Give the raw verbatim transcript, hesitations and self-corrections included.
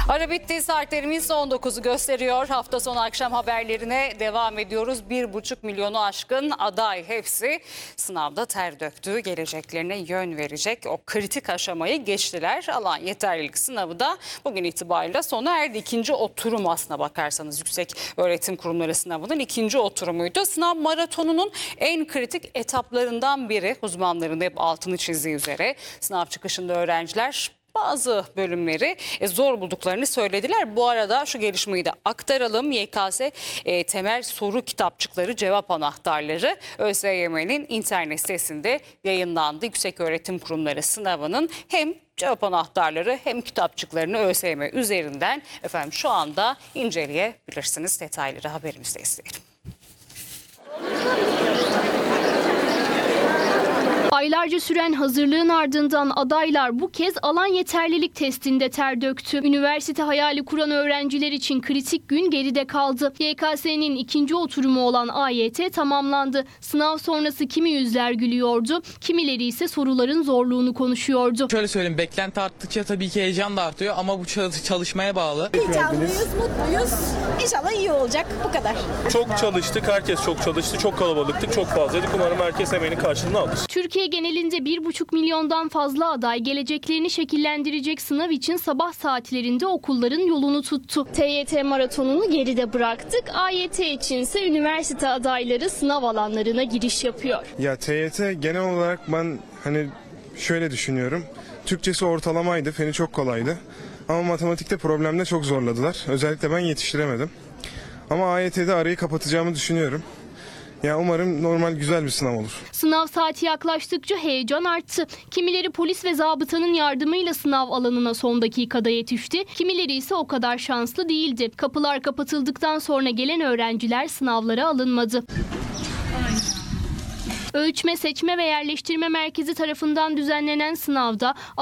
Ara bitti, saatlerimiz on dokuzu gösteriyor. Hafta sonu akşam haberlerine devam ediyoruz. Bir buçuk milyonu aşkın aday, hepsi sınavda ter döktü. Geleceklerine yön verecek o kritik aşamayı geçtiler. Alan yeterlilik sınavı da bugün itibariyle sona erdi. İkinci oturum aslına bakarsanız yüksek öğretim kurumları sınavının ikinci oturumuydu. Sınav maratonunun en kritik etaplarından biri. Uzmanların hep altını çizdiği üzere sınav çıkışında öğrenciler bazı bölümleri zor bulduklarını söylediler. Bu arada şu gelişmeyi de aktaralım. Y K S e, temel soru kitapçıkları, cevap anahtarları ÖSYM'nin internet sitesinde yayınlandı. Yükseköğretim Kurumları sınavının hem cevap anahtarları hem kitapçıklarını ÖSYM üzerinden efendim şu anda inceleyebilirsiniz. Detayları haberimizde izleyelim. Aylarca süren hazırlığın ardından adaylar bu kez alan yeterlilik testinde ter döktü. Üniversite hayali kuran öğrenciler için kritik gün geride kaldı. Y K S'nin ikinci oturumu olan A Y T tamamlandı. Sınav sonrası kimi yüzler gülüyordu, kimileri ise soruların zorluğunu konuşuyordu. Şöyle söyleyeyim, beklenti arttıkça tabii ki heyecan da artıyor ama bu çalışmaya bağlı. Heyecanlıyız, mutluyuz. İnşallah iyi olacak, bu kadar. Çok çalıştık, herkes çok çalıştı, çok kalabalıktık, çok fazlaydık. Umarım herkes emeğinin karşılığını alır. Türkiye genelinde bir buçuk milyondan fazla aday geleceklerini şekillendirecek sınav için sabah saatlerinde okulların yolunu tuttu. T Y T maratonunu geride bıraktık. A Y T içinse üniversite adayları sınav alanlarına giriş yapıyor. Ya T Y T genel olarak ben hani şöyle düşünüyorum. Türkçesi ortalamaydı, feni çok kolaydı. Ama matematikte problemde çok zorladılar. Özellikle ben yetiştiremedim. Ama A Y T'de arayı kapatacağımı düşünüyorum. Ya umarım normal güzel bir sınav olur. Sınav saati yaklaştıkça heyecan arttı. Kimileri polis ve zabıtanın yardımıyla sınav alanına son dakikada yetişti. Kimileri ise o kadar şanslı değildi. Kapılar kapatıldıktan sonra gelen öğrenciler sınavlara alınmadı. Ölçme, Seçme ve Yerleştirme Merkezi tarafından düzenlenen sınavda